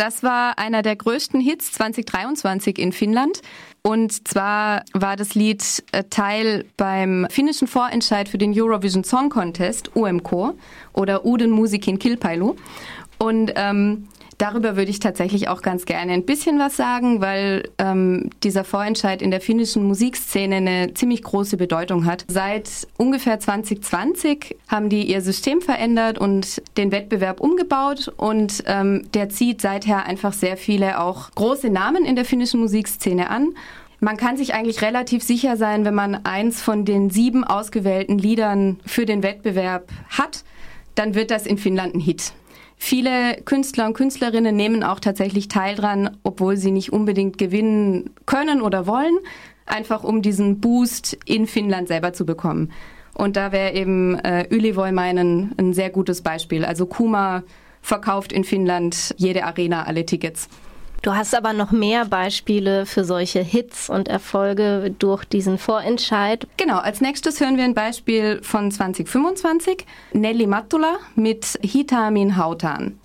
Das war einer der größten Hits 2023 in Finnland. Und zwar war das Lied Teil beim finnischen Vorentscheid für den Eurovision Song Contest, UMK, oder Uuden musiikin kilpailu. Und darüber würde ich tatsächlich auch ganz gerne ein bisschen was sagen, weil dieser Vorentscheid in der finnischen Musikszene eine ziemlich große Bedeutung hat. Seit ungefähr 2020 haben die ihr System verändert und den Wettbewerb umgebaut und der zieht seither einfach sehr viele auch große Namen in der finnischen Musikszene an. Man kann sich eigentlich relativ sicher sein, wenn man eins von den 7 ausgewählten Liedern für den Wettbewerb hat, dann wird das in Finnland ein Hit. Viele Künstler und Künstlerinnen nehmen auch tatsächlich teil dran, obwohl sie nicht unbedingt gewinnen können oder wollen, einfach um diesen Boost in Finnland selber zu bekommen. Und da wäre eben Yle Voimainen ein sehr gutes Beispiel. Also Kuma verkauft in Finnland jede Arena alle Tickets. Du hast aber noch mehr Beispiele für solche Hits und Erfolge durch diesen Vorentscheid. Genau, als nächstes hören wir ein Beispiel von 2025. Nelly Mattula mit Hitamin Hautaan.